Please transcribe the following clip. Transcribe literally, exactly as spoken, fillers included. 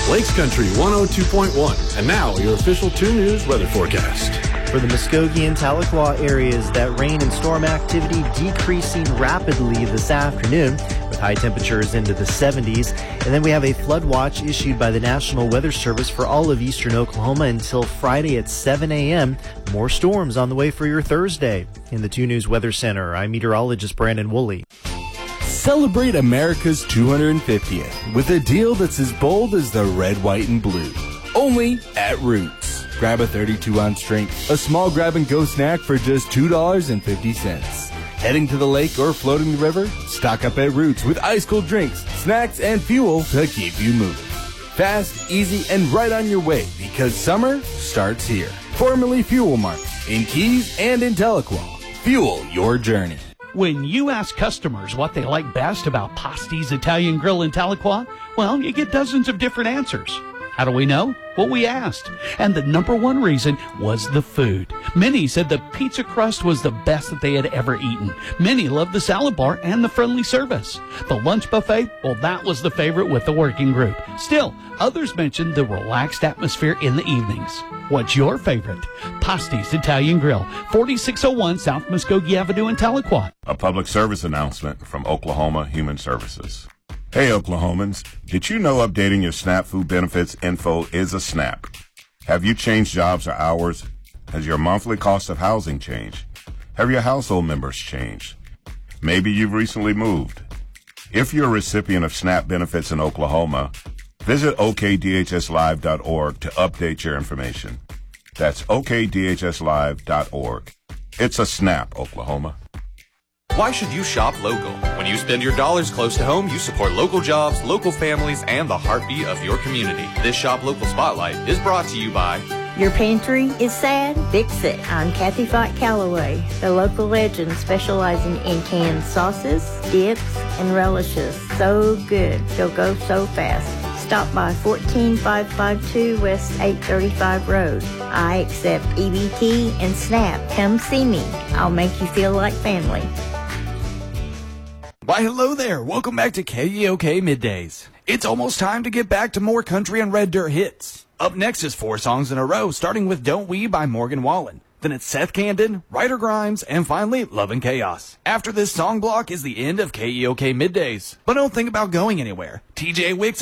Lakes Country one oh two point one. And now your official two News weather forecast. For the Muskogee and Tahlequah areas, that rain and storm activity decreasing rapidly this afternoon with high temperatures into the seventies. And then we have a flood watch issued by the National Weather Service for all of eastern Oklahoma until Friday at seven a.m. More storms on the way for your Thursday. In the two News Weather Center, I'm meteorologist Brandon Woolley. Celebrate America's two hundred fiftieth with a deal that's as bold as the red, white, and blue. Only at Roots. Grab a thirty-two ounce drink, a small grab-and-go snack for just two dollars and fifty cents. Heading to the lake or floating the river? Stock up at Roots with ice-cold drinks, snacks, and fuel to keep you moving. Fast, easy, and right on your way because summer starts here. Formerly Fuel Mart, in Keys and in Tahlequah. Fuel your journey. When you ask customers what they like best about Pasti's Italian Grill in Tahlequah, well, you get dozens of different answers. How do we know? Well, we asked. And the number one reason was the food. Many said the pizza crust was the best that they had ever eaten. Many loved the salad bar and the friendly service. The lunch buffet, well, that was the favorite with the working group. Still, others mentioned the relaxed atmosphere in the evenings. What's your favorite? Pasti's Italian Grill, forty-six oh one South Muskogee Avenue in Tahlequah. A public service announcement from Oklahoma Human Services. Hey, Oklahomans, did you know updating your SNAP food benefits info is a snap? Have you changed jobs or hours? Has your monthly cost of housing changed? Have your household members changed? Maybe you've recently moved. If you're a recipient of SNAP benefits in Oklahoma, visit O K D H S live dot org to update your information. That's O K D H S live dot org. It's a snap, Oklahoma. Why should you shop local? When you spend your dollars close to home, you support local jobs, local families, and the heartbeat of your community. This Shop Local Spotlight is brought to you by... Your pantry is sad? Fix it. I'm Kathy Fight Calloway, the local legend specializing in canned sauces, dips, and relishes. So good, they'll go so fast. Stop by fourteen five fifty-two West eight thirty-five Road. I accept E B T and SNAP. Come see me. I'll make you feel like family. Why, hello there. Welcome back to K E O K Middays. It's almost time to get back to more country and red dirt hits. Up next is four songs in a row, starting with Don't We by Morgan Wallen. Then it's Seth Camden, Ryder Grimes, and finally Love and Chaos. After this song block is the end of K E O K Middays. But don't think about going anywhere. T J Wicks